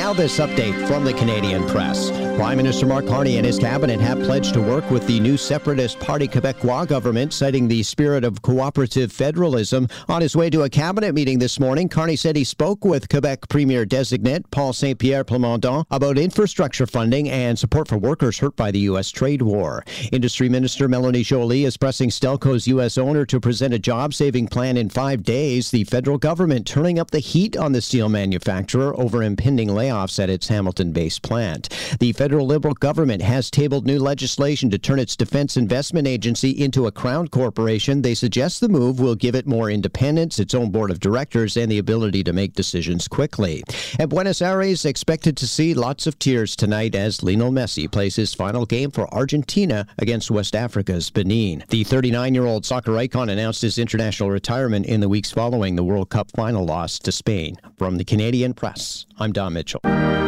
Now this update from the Canadian Press. Prime Minister Mark Carney and his cabinet have pledged to work with the new separatist Parti Québécois government, citing the spirit of cooperative federalism. On his way to a cabinet meeting this morning, Carney said he spoke with Quebec Premier-designate Paul Saint-Pierre Plamondon about infrastructure funding and support for workers hurt by the U.S. trade war. Industry Minister Melanie Joly is pressing Stelco's U.S. owner to present a job-saving plan in 5 days. The federal government turning up the heat on the steel manufacturer over impending layoffs at its Hamilton-based plant. The federal Liberal government has tabled new legislation to turn its Defense Investment Agency into a Crown corporation. They suggest the move will give it more independence, its own board of directors, and the ability to make decisions quickly. And Buenos Aires expected to see lots of tears tonight as Lionel Messi plays his final game for Argentina against West Africa's Benin. The 39-year-old soccer icon announced his international retirement in the weeks following the World Cup final loss to Spain. From the Canadian Press, I'm Don Mitchell.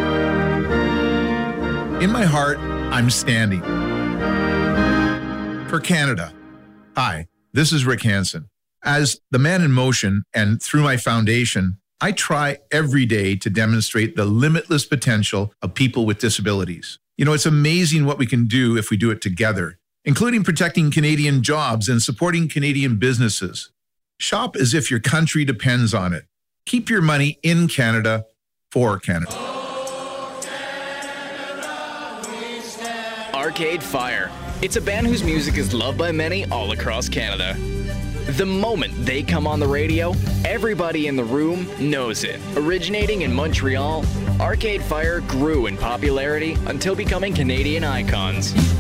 In my heart, I'm standing for Canada. Hi, this is Rick Hansen. As the man in motion and through my foundation, I try every day to demonstrate the limitless potential of people with disabilities. You know, it's amazing what we can do if we do it together, including protecting Canadian jobs and supporting Canadian businesses. Shop as if your country depends on it. Keep your money in Canada for Canada. Arcade Fire. It's a band whose music is loved by many all across Canada. The moment they come on the radio, everybody in the room knows it. Originating in Montreal, Arcade Fire grew in popularity until becoming Canadian icons.